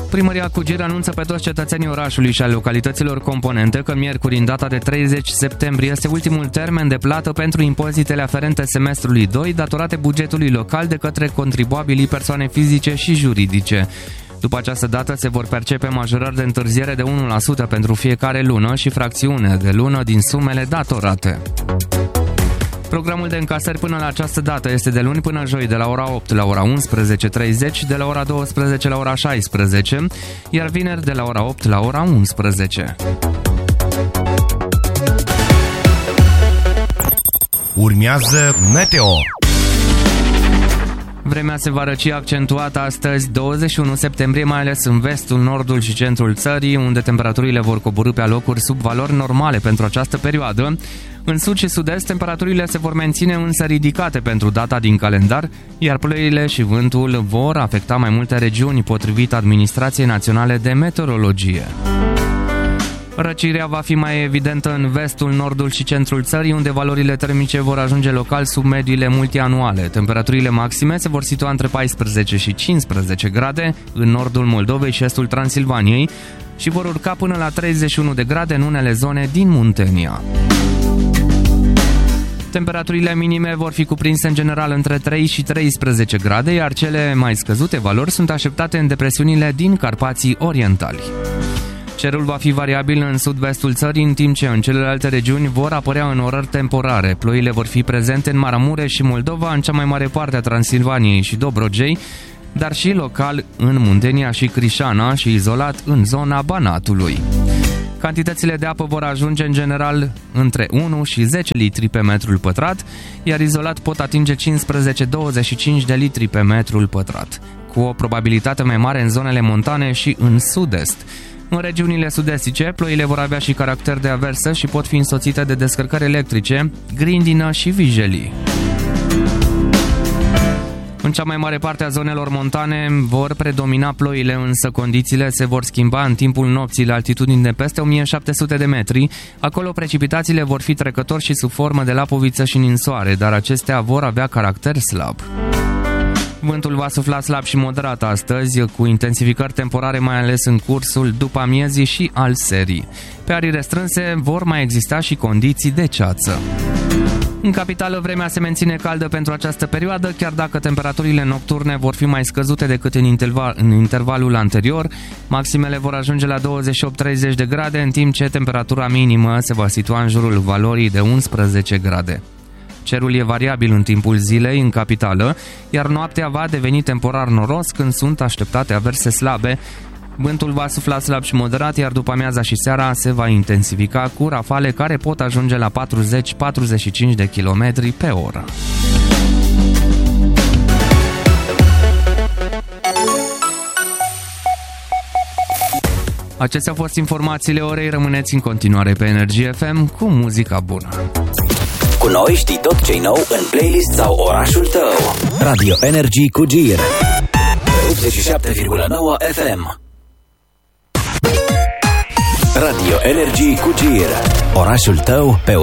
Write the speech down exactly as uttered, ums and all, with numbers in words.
Primăria Cugir anunță pe toți cetățenii orașului și a localităților componente că miercuri, în data de treizeci septembrie, este ultimul termen de plată pentru impozitele aferente semestrului doi, datorate bugetului local de către contribuabilii persoane fizice și juridice. După această dată se vor percepe majorări de întârziere de unu la sută pentru fiecare lună și fracțiune de lună din sumele datorate. Programul de încasări până la această dată este de luni până joi de la ora opt la ora unsprezece și treizeci, de la ora douăsprezece la ora șaisprezece, iar vineri de la ora opt la ora unsprezece. Urmează Meteo. Vremea se va răci accentuat astăzi, douăzeci și unu septembrie, mai ales în vestul, nordul și centrul țării, unde temperaturile vor coborî pe alocuri sub valori normale pentru această perioadă. În sud și sud-est, temperaturile se vor menține însă ridicate pentru data din calendar, iar ploile și vântul vor afecta mai multe regiuni, potrivit Administrației Naționale de Meteorologie. Răcirea va fi mai evidentă în vestul, nordul și centrul țării, unde valorile termice vor ajunge local sub mediile multianuale. Temperaturile maxime se vor situa între paisprezece și cincisprezece grade în nordul Moldovei și estul Transilvaniei și vor urca până la treizeci și unu de grade în unele zone din Muntenia. Temperaturile minime vor fi cuprinse în general între trei și treisprezece grade, iar cele mai scăzute valori sunt așteptate în depresiunile din Carpații Orientali. Cerul va fi variabil în sud-vestul țării, în timp ce în celelalte regiuni vor apărea înnorări temporare. Ploile vor fi prezente în Maramureș și Moldova, în cea mai mare parte a Transilvaniei și Dobrogei, dar și local în Muntenia și Crișana și izolat în zona Banatului. Cantitățile de apă vor ajunge în general între unu și zece litri pe metrul pătrat, iar izolat pot atinge cincisprezece douăzeci și cinci de litri pe metrul pătrat, cu o probabilitate mai mare în zonele montane și în sud-est. În regiunile sud-estice, ploile vor avea și caracter de aversă și pot fi însoțite de descărcări electrice, grindină și vijelii. În cea mai mare parte a zonelor montane vor predomina ploile, însă condițiile se vor schimba în timpul nopții la altitudini de peste o mie șapte sute de metri. Acolo precipitațiile vor fi trecători și sub formă de lapoviță și ninsoare, dar acestea vor avea caracter slab. Vântul va sufla slab și moderat astăzi, cu intensificări temporare mai ales în cursul după amiezii și al serii. Pe arii restrânse vor mai exista și condiții de ceață. În capitală, vremea se menține caldă pentru această perioadă, chiar dacă temperaturile nocturne vor fi mai scăzute decât în, interval, în intervalul anterior. Maximele vor ajunge la douăzeci și opt treizeci de grade, în timp ce temperatura minimă se va situa în jurul valorii de unsprezece grade. Cerul e variabil în timpul zilei în capitală, iar noaptea va deveni temporar noros când sunt așteptate averse slabe. Vântul va sufla slab și moderat, iar după amiaza și seara se va intensifica cu rafale care pot ajunge la patruzeci patruzeci și cinci de kilometri pe oră. Acestea au fost informațiile orei. Rămâneți în continuare pe Energie F M cu muzica bună. Cu noi știi tot ce-i nou în playlist sau orașul tău. Radio Energy Cugir optzeci și șapte virgulă nouă F M. Radio Energy Cugir, orașul tău pe